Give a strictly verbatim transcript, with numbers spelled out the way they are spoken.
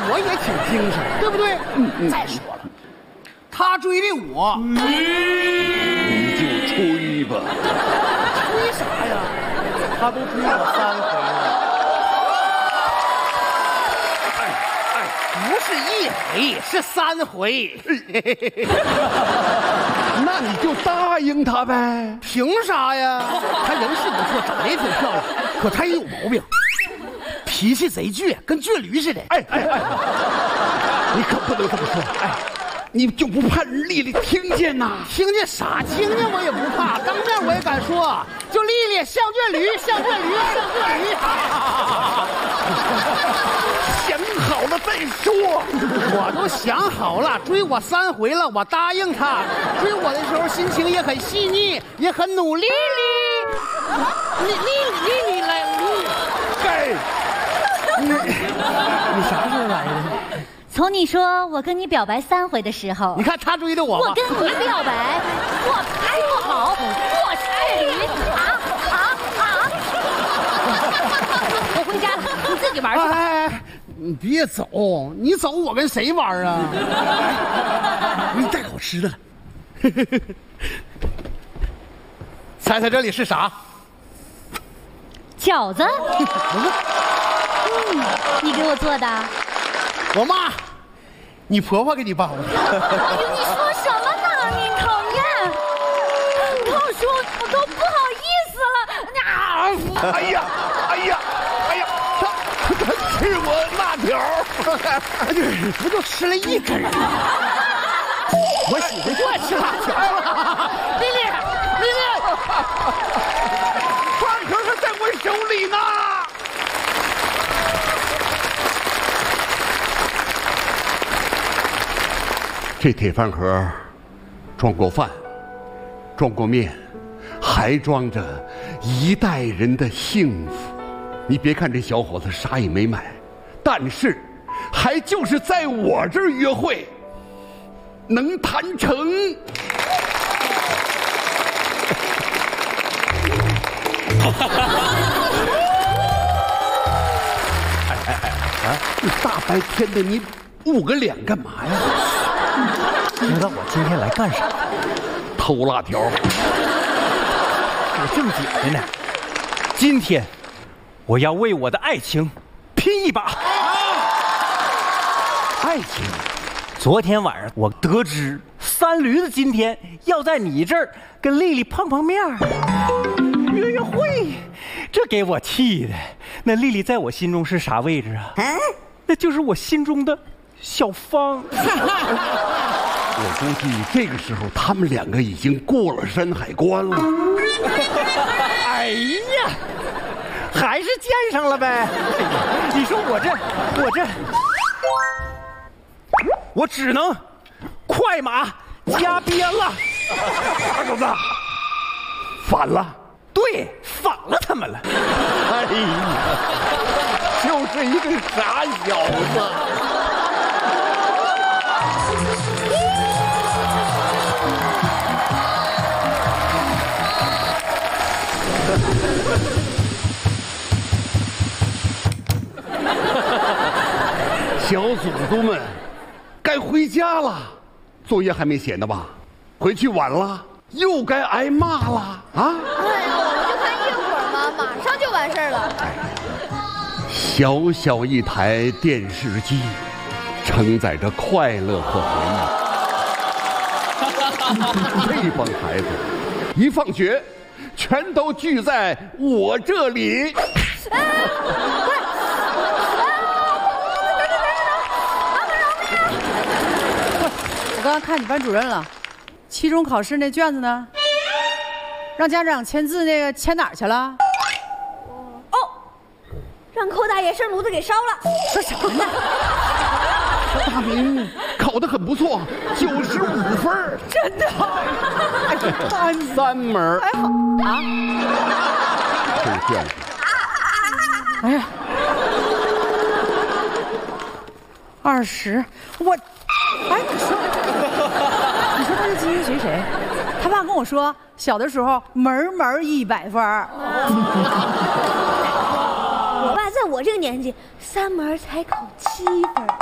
我也挺精神，对不对？嗯嗯。再说了，他追的我， 你就吹吧。 吹啥呀？ 他都追我三回了。 哎哎，不是一回，是三回。 那你就答应他呗。 凭啥呀？他人是不错，长得也挺漂亮，可他也有毛病，脾气贼倔，跟倔驴似的。 哎哎哎，你可不能这么说。哎，你就不怕人丽丽听见呐？ 听见啥？听见我也不怕，当面我也敢说。就丽丽像倔驴，像倔驴，像倔驴。 想好了再说。 我都想好了，追我三回了，我答应他。追我的时候心情也很细腻，也很努力。丽丽丽丽来， 该。 你你啥时候来的？ 从你说我跟你表白三回的时候， 你看他追的我吧。 我跟你表白，我还不好，我是驴啊啊啊！我回家了，你自己玩去吧。 哎哎，你别走，你走我跟谁玩啊？你带好吃的了。猜猜这里是啥？ 饺子。嗯，你给我做的。 我妈，你婆婆给你包的。 哎呦，你说什么呢？你讨厌！我说我都不好意思了。 哎呀，哎呀，哎呀，他他吃我辣条， 不就吃了一根？我媳妇就爱吃辣条。丽丽，丽丽， 饭盒还在我手里呢。这铁饭盒装过饭，装过面，还装着一代人的幸福。你别看这小伙子啥也没买，但是还就是在我这儿约会能谈成。哎哎哎啊！你大白天的你捂个脸干嘛呀？ 知道我今天来干啥？ 偷辣条。 我正经的呢。今天我要为我的爱情拼一把。 爱情？ 昨天晚上我得知三驴子今天要在你这儿跟丽丽碰碰面约约会，这给我气的。那丽丽在我心中是啥位置啊？那就是我心中的小芳。 我估计这个时候他们两个已经过了山海关了。 哎呀，还是见上了呗。你说我这我这我只能快马加鞭了。 二狗子，反了。 对，反了他们了。 哎呀，就是一个傻小子。小祖宗们，该回家了。作业还没写呢吧？回去晚了又该挨骂了啊！ 哎呀，我们就看一会儿嘛，马上就完事儿了。 小小一台电视机，承载着快乐和回忆。这帮孩子一放学，全都聚在我这里。 我刚刚看你班主任了，期中考试那卷子呢？让家长签字那个签哪儿去了？ 哦，让寇大爷生炉子给烧了。 说什么呢？ 大明考得很不错，九十五分， 真的？ 三三门还好啊。 这个卷子， 哎呀，二十，我，哎，你说，你说他是基因学谁？他爸跟我说，小的时候门门一百分。 我爸在我这个年纪，三门才考七分。